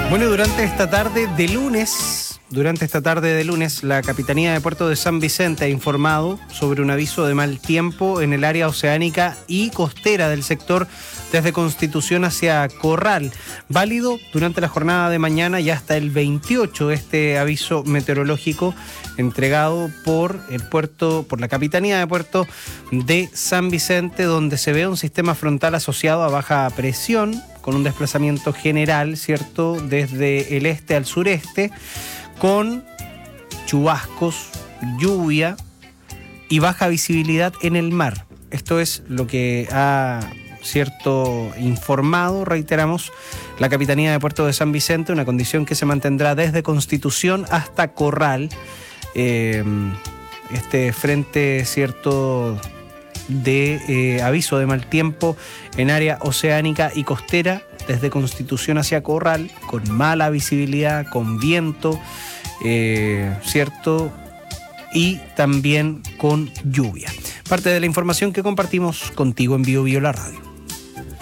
Bueno, durante esta tarde de lunes, la Capitanía de Puerto de San Vicente ha informado sobre un aviso de mal tiempo en el área oceánica y costera del sector desde Constitución hacia Corral, válido durante la jornada de mañana y hasta el 28 este aviso meteorológico entregado por la Capitanía de Puerto de San Vicente, donde se ve un sistema frontal asociado a baja presión con un desplazamiento general, ¿cierto?, desde el este al sureste, con chubascos, lluvia y baja visibilidad en el mar. Esto es lo que ha informado, reiteramos, la Capitanía de Puerto de San Vicente, una condición que se mantendrá desde Constitución hasta Corral. Este frente, de aviso de mal tiempo en área oceánica y costera desde Constitución hacia Corral, con mala visibilidad, con viento, y también con lluvia. Parte de la información que compartimos contigo en Bio Bio la Radio.